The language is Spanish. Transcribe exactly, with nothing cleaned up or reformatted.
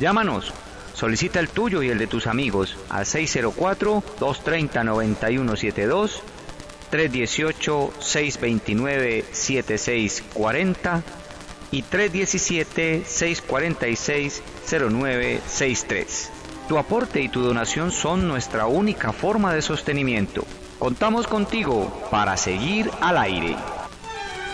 Llámanos, solicita el tuyo y el de tus amigos al seis cero cuatro, dos tres cero, nueve uno siete dos, tres uno ocho, seis dos nueve, siete seis cuatro cero y tres uno siete, seis cuatro seis, cero nueve seis tres. Tu aporte y tu donación son nuestra única forma de sostenimiento. Contamos contigo para seguir al aire.